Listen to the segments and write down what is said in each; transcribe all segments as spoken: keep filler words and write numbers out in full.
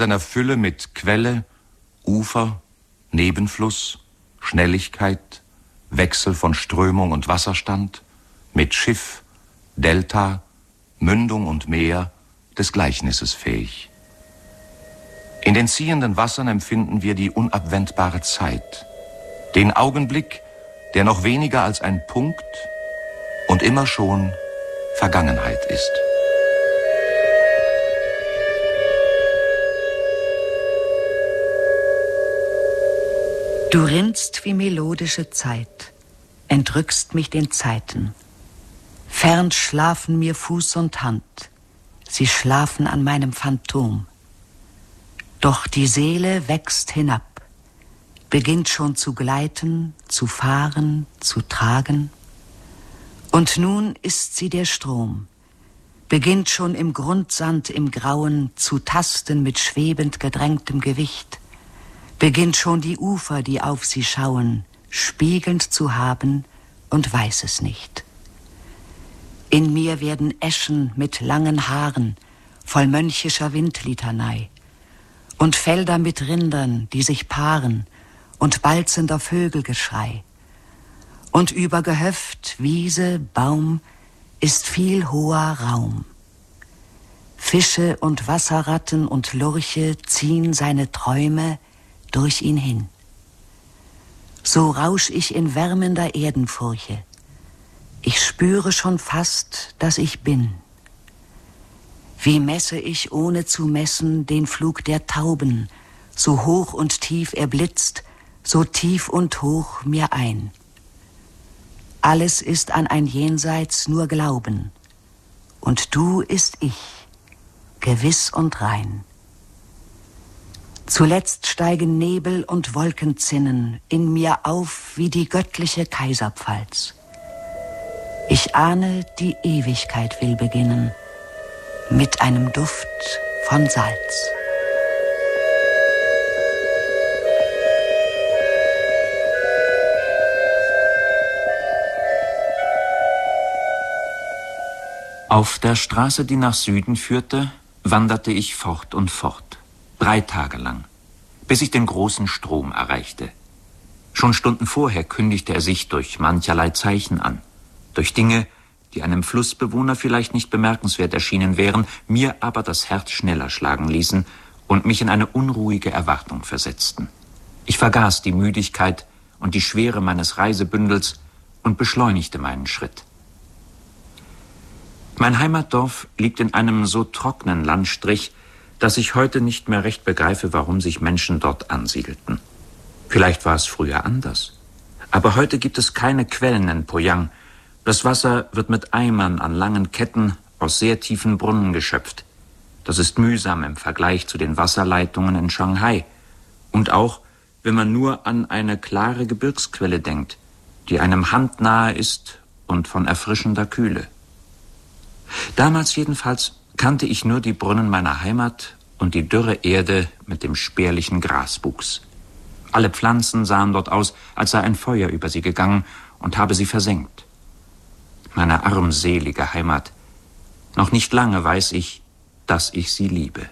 seiner Fülle mit Quelle, Ufer, Nebenfluss, Schnelligkeit, Wechsel von Strömung und Wasserstand, mit Schiff, Delta, Mündung und Meer des Gleichnisses fähig. In den ziehenden Wassern empfinden wir die unabwendbare Zeit, den Augenblick, der noch weniger als ein Punkt und immer schon Vergangenheit ist. Du rinnst wie melodische Zeit, entrückst mich den Zeiten. Fern schlafen mir Fuß und Hand, sie schlafen an meinem Phantom. Doch die Seele wächst hinab, beginnt schon zu gleiten, zu fahren, zu tragen. Und nun ist sie der Strom, beginnt schon im Grundsand im Grauen zu tasten mit schwebend gedrängtem Gewicht, beginnt schon die Ufer, die auf sie schauen, spiegelnd zu haben und weiß es nicht. In mir werden Eschen mit langen Haaren, voll mönchischer Windlitanei, und Felder mit Rindern, die sich paaren, und balzender Vögelgeschrei. Und über Gehöft, Wiese, Baum ist viel hoher Raum. Fische und Wasserratten und Lurche ziehen seine Träume durch ihn hin. So rausch ich in wärmender Erdenfurche. Ich spüre schon fast, dass ich bin. Wie messe ich, ohne zu messen, den Flug der Tauben, so hoch und tief er blitzt, so tief und hoch mir ein. Alles ist an ein Jenseits nur Glauben, und du ist ich, gewiss und rein. Zuletzt steigen Nebel und Wolkenzinnen in mir auf wie die göttliche Kaiserpfalz. Ich ahne, die Ewigkeit will beginnen, mit einem Duft von Salz. Auf der Straße, die nach Süden führte, wanderte ich fort und fort. Drei Tage lang, bis ich den großen Strom erreichte. Schon Stunden vorher kündigte er sich durch mancherlei Zeichen an. Durch Dinge, die einem Flussbewohner vielleicht nicht bemerkenswert erschienen wären, mir aber das Herz schneller schlagen ließen und mich in eine unruhige Erwartung versetzten. Ich vergaß die Müdigkeit und die Schwere meines Reisebündels und beschleunigte meinen Schritt. Mein Heimatdorf liegt in einem so trockenen Landstrich, dass ich heute nicht mehr recht begreife, warum sich Menschen dort ansiedelten. Vielleicht war es früher anders. Aber heute gibt es keine Quellen in Poyang. Das Wasser wird mit Eimern an langen Ketten aus sehr tiefen Brunnen geschöpft. Das ist mühsam im Vergleich zu den Wasserleitungen in Shanghai. Und auch, wenn man nur an eine klare Gebirgsquelle denkt, die einem handnahe ist und von erfrischender Kühle. Damals jedenfalls kannte ich nur die Brunnen meiner Heimat und die dürre Erde mit dem spärlichen Graswuchs. Alle Pflanzen sahen dort aus, als sei ein Feuer über sie gegangen und habe sie versenkt. Meine armselige Heimat. Noch nicht lange weiß ich, dass ich sie liebe.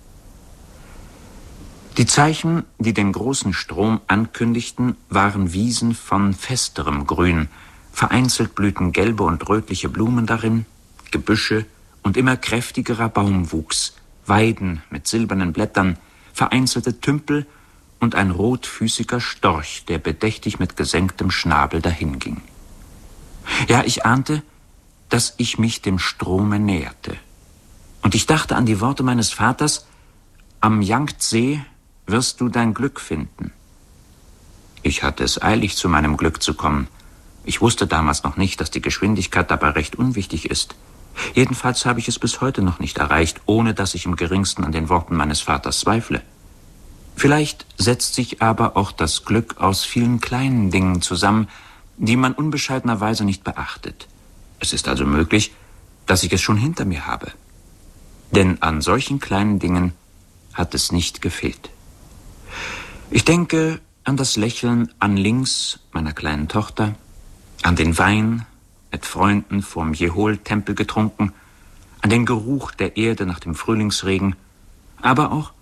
Die Zeichen, die den großen Strom ankündigten, waren Wiesen von festerem Grün. Vereinzelt blühten gelbe und rötliche Blumen darin, Gebüsche und immer kräftigerer Baumwuchs, Weiden mit silbernen Blättern, vereinzelte Tümpel und ein rotfüßiger Storch, der bedächtig mit gesenktem Schnabel dahinging. Ja, ich ahnte, dass ich mich dem Strome näherte. Und ich dachte an die Worte meines Vaters: Am Yangtze wirst du dein Glück finden. Ich hatte es eilig, zu meinem Glück zu kommen. Ich wusste damals noch nicht, dass die Geschwindigkeit dabei recht unwichtig ist. Jedenfalls habe ich es bis heute noch nicht erreicht, ohne dass ich im geringsten an den Worten meines Vaters zweifle. Vielleicht setzt sich aber auch das Glück aus vielen kleinen Dingen zusammen, die man unbescheidenerweise nicht beachtet. Es ist also möglich, dass ich es schon hinter mir habe. Denn an solchen kleinen Dingen hat es nicht gefehlt. Ich denke an das Lächeln an links meiner kleinen Tochter, an den Wein, mit Freunden vorm Jehol-Tempel getrunken, an den Geruch der Erde nach dem Frühlingsregen, aber auch